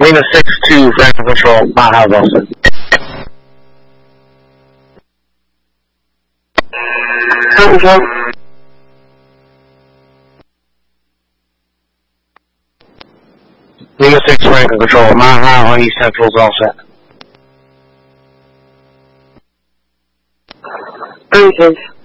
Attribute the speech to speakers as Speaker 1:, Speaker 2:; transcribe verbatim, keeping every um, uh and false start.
Speaker 1: Lima six two, Franklin Control, Mile High Wilson. Control. Lima six, Franklin Control, Mile High on East Central is all set.
Speaker 2: Thank you.